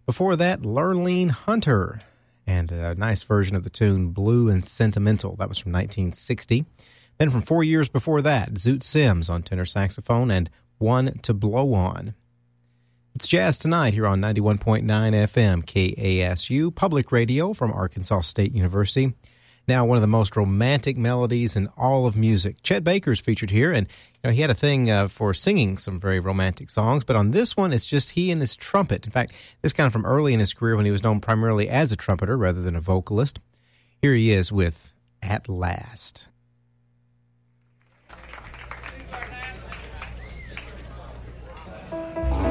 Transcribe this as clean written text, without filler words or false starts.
Before that, Lurleen Hunter, and a nice version of the tune Blue and Sentimental. That was from 1960. Then from 4 years before that, Zoot Sims on tenor saxophone and One to Blow On. It's Jazz Tonight here on 91.9 FM KASU, public radio from Arkansas State University. Now, one of the most romantic melodies in all of music. Chet Baker's featured here, and he had a thing for singing some very romantic songs, but on this one, it's just he and his trumpet. In fact, this kind of from early in his career when he was known primarily as a trumpeter rather than a vocalist. Here he is with At Last.